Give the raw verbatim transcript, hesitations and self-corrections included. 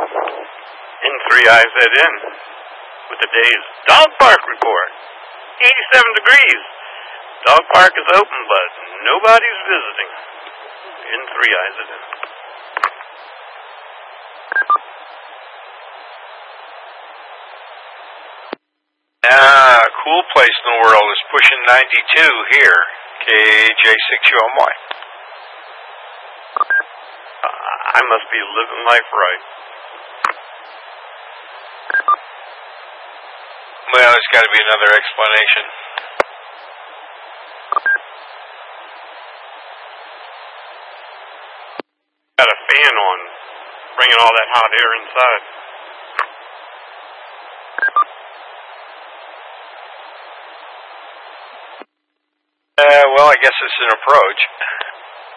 In three I Z N with the day's dog park report. eighty-seven degrees. Dog park is open, but nobody's visiting. In three I Z N. Ah, cool place in the world is pushing ninety-two here. K J six U M Y. I must be living life right. Well, there's got to be another explanation. Got a fan on, bringing all that hot air inside. Uh, well, I guess it's an approach.